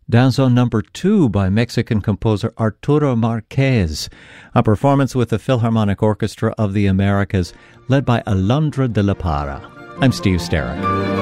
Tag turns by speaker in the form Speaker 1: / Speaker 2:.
Speaker 1: Danzón number 2 by Mexican composer Arturo Marquez, a performance with the Philharmonic Orchestra of the Americas, led by Alondra de la Parra. I'm Steve Sterrett.